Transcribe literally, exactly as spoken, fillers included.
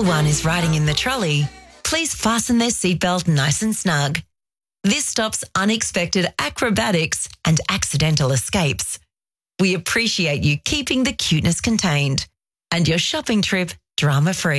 little one is riding in the trolley, please fasten their seatbelt nice and snug. This stops unexpected acrobatics and accidental escapes. We appreciate you keeping the cuteness contained and your shopping trip drama-free.